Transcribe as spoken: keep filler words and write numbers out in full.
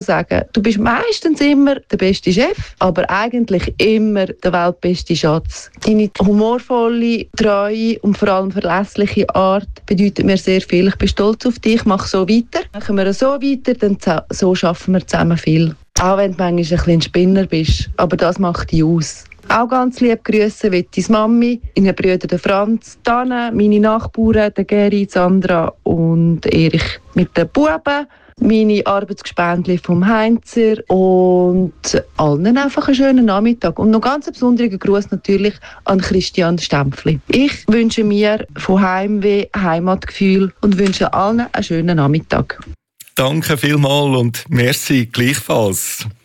sagen, du bist meistens immer der beste Chef, aber eigentlich immer der weltbeste Schatz. Deine humorvolle, treue und vor allem verlässliche Art bedeutet mir sehr viel. Ich bin stolz auf dich, mach so weiter. Machen wir so weiter, dann so schaffen wir zusammen viel. Auch wenn du manchmal ein bisschen ein Spinner bist, aber das macht dich aus. Auch ganz lieb grüßen will deine Mami, deine Brüder der Franz, Dana, meine Nachbarn, der Geri, Sandra und Erich mit den Buben, meine Arbeitsgespendli vom Heinzer und allen einfach einen schönen Nachmittag. Und noch ganz einen besonderen Gruß natürlich an Christian Stempfli. Ich wünsche mir von Heimweh Heimatgefühl und wünsche allen einen schönen Nachmittag. Danke vielmals und merci gleichfalls.